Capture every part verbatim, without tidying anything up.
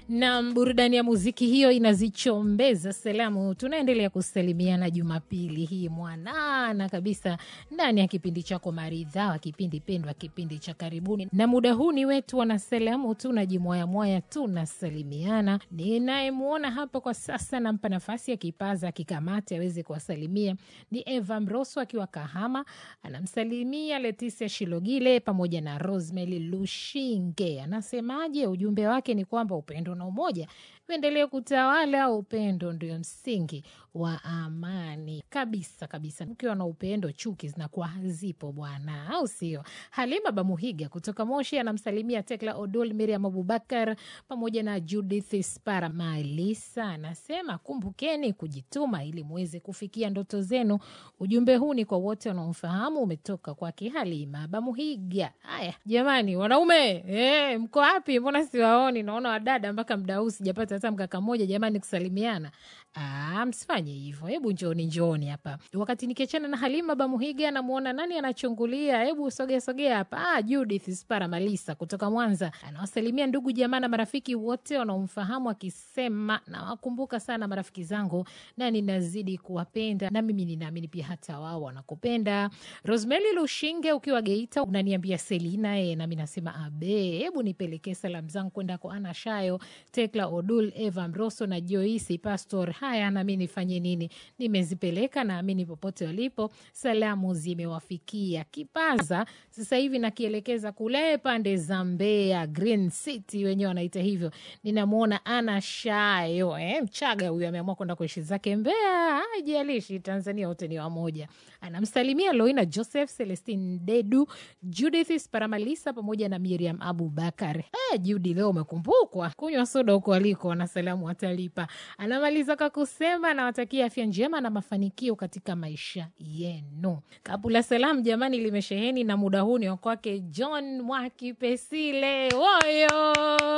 Na burudani ya muziki hiyo inazichombeza salamu. Tunaendelea kusalimiana Jumapili hii mwanana kabisa ndani ya kipindi chako maridhawa, kipindi pendwa, kipindi cha karibuni. Na muda huu ni wetu wana salamu, tunajimoya moya, tunasalimiana. Ninayemuona hapa kwa sasa nampa nafasi ya kipaza kikamate aweze kuwasalimia ni Eva Mroso akiwa Kahama. Anamsalimia Leticia Shilogile pamoja na Rosemary Lushinge. Anasemaje? Ujumbe wake ni kwamba upendo na umoja uendelee kutawala. Upendo ndio msingi wa amani kabisa kabisa. Ukiwa na upendo, chuki zinakuwa hazipo bwana, au sio? Halima Bamuhiga kutoka Moshi anamsalimia Tekla Odol, Miriam Abubakar pamoja na Judith Spara Malisa. Anasema kumbukeni kujituma ili muweze kufikia ndoto zenu. Ujumbe huu ni kwa wote wanaomfahamu, umetoka kwa Halima Bamuhiga. Haya jamani, wanaume eh, mko wapi? Mbona siwaoni? Naona wadada mpaka muda huu sijapata hata mkaka mmoja jamani kusalimiana. Ah, msifanye hivyo. Hebu njooni njooni hapa. Wakati nikiachana na Halima Bamuhiga namuona nani anachungulia. Hebu sogea sogea hapa. Ah, Judith Spara Malisa kutoka Mwanza. Anawasalimia ndugu jamaa na marafiki wote wanaomfahamu akisema na wakumbuka sana marafiki zangu na ninazidi kuwapenda na mimi ninaamini pia hata wao wanakupenda. Rosemary Lushinge ukiwa Geita unaniambia Selina eh, na mimi nasema abe. Hebu nipelekee salamu zangu kwenda kwa Ana Shayo, Tekla Odul, Eva Mroso na Joyce Pastor. Haya, na mimi nifanye nini? Nimezipeleka na amini popote walipo salamu zimewafikia. Kipaza sasa hivi nakielekeza kule pande za Mbeya Green City wenyewe wanaita hivyo. Ninamuona Ana Shayo eh, Mchaga huyu ameamua kwenda kuishi zake Mbeya. Haijalishi, Tanzania wote ni wamoja. Anamsalimia Loina Joseph, Celestine Dedu, Judith Sparamalisa pamoja na Miriam Abubakar. Eh, Judy leo umekumbukwa. Kunywa soda huko aliko na salamu atalipa. Anamaliza kwa kusema nawatakia afya njema na mafanikio katika maisha yenu. Kabula salamu jamani limesheheni na muda huu ni wa kwake John Mwakipesile. Woyo!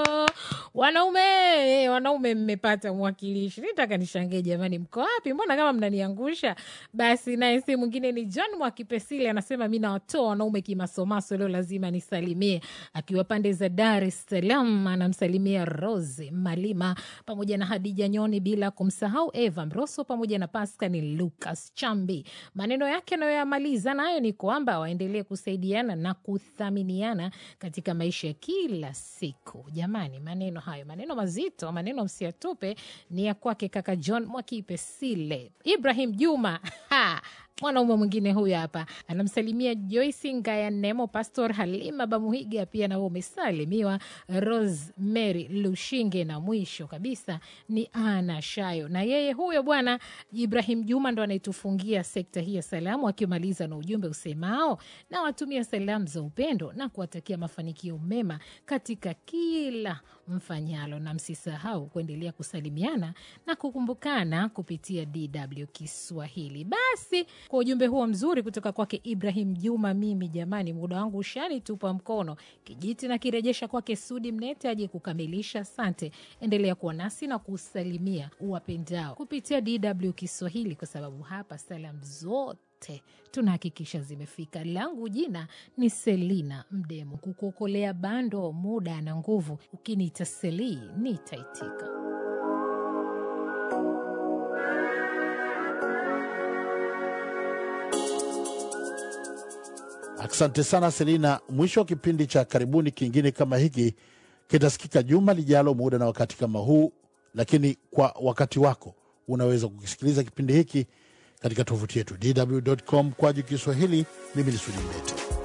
Wanaume, wanaume mmepata mwakilishi. Nitaka nishangae jamani, mko wapi? Mbona kama mnaniangusha? Basi naye si mwingine ni John Mwakipesile anasema mimi nawatoa wanaume kimasomaso leo lazima nisalimie. Akiwa pande za Dar es Salaam anamsalimia Rose Malima pamoja na Hadija Nyoni bila kumsahau Eva Mroso pamoja na Pascal Lucas Chambi. Maneno yake anayoyamaliza nayo ni kwamba waendelee kusaidiana na kuthaminiana katika maisha kila siku. Jamani, maneno hayo, maneno mazito, maneno msiatupe, ni ya kwake kaka John Mwakipesile. Ibrahim Juma ha mwanaume mwingine huyu hapa anamsalimia Joyce Ngaya Nemo, Pastor Halima Bamuhiga pia na wao umesalimiwa, Rosemary Lushinge na mwisho kabisa ni Ana Shayo. Na yeye huyo bwana Ibrahim Juma ndo anaitufungia sekta hii ya salamu akimaliza na ujumbe usemao na watumia salamu za upendo na kuwatakia mafanikio mema katika kila mfanyalo, na msisahau kuendelea kusalimiana na kukumbukana kupitia D W Kiswahili. Basi kwa ujumbe huo mzuri kutoka kwake Ibrahim Juma, mimi jamani muda wangu ushani tupa mkono. Kijiti na kirejesha kwake Sudi Mnete aje kukamilisha. Asante, endelea kuwa nasi na kusalimia uwapendao kupitia D W Kiswahili kwa sababu hapa salamu zote tunahakikisha zimefika. Langu jina ni Selina Mdemu, kukukolea bando muda na nguvu. Ukiniita Seli nitaitika. Asante sana Selina. Mwisho wa kipindi cha karibuni kingine kama hiki kitasikika juma lijalo muda na wakati kama huu, lakini kwa wakati wako unaweza kukisikiliza kipindi hiki katika tovuti yetu d w dot com kwa Kiswahili. Mimi ni Sudi Mnete.